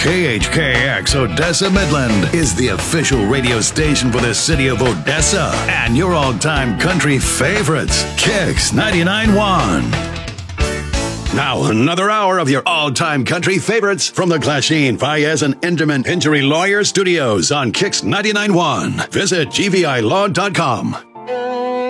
KHKX Odessa Midland is the official radio station for the city of Odessa and your all-time country favorites, Kicks 99.1. Now, another hour of your all-time country favorites from the Glasheen, Fayez, and Inderman Injury Lawyer Studios on Kicks 99.1. Visit gvilaw.com.